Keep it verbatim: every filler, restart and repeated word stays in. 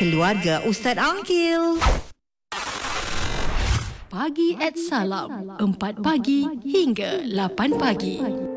Keluarga Ustaz Angkil. Pagi at Salam, empat pagi hingga lapan pagi.